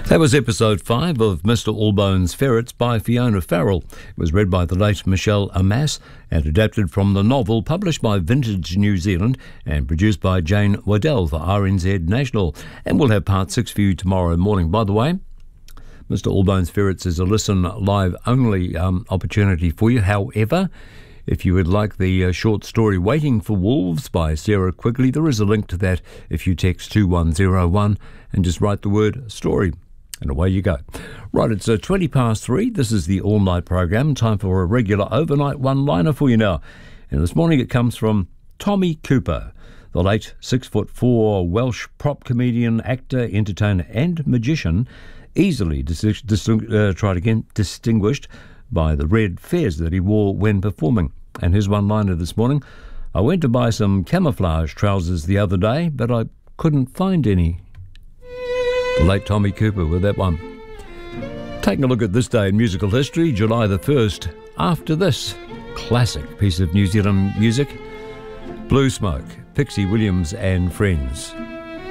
That was episode 5 of Mr. Allbones' Ferrets by Fiona Farrell. It was read by the late Michelle Amas and adapted from the novel published by Vintage New Zealand and produced by Jane Waddell for RNZ National. And we'll have part 6 for you tomorrow morning. By the way, Mr. Allbones' Ferrets is a listen live only opportunity for you. However, if you would like the short story Waiting for Wolves by Sarah Quigley, there is a link to that if you text 2101 and just write the word story. And away you go. Right, it's 20 past 3. This is the all-night program. Time for a regular overnight one-liner for you now. And this morning it comes from Tommy Cooper, the late 6'4" Welsh prop comedian, actor, entertainer and magician, easily distinguished by the red fez that he wore when performing. And his one-liner this morning: I went to buy some camouflage trousers the other day, but I couldn't find any. The late Tommy Cooper with that one. Taking a look at this day in musical history, July the 1st, after this classic piece of New Zealand music, Blue Smoke, Pixie Williams and Friends.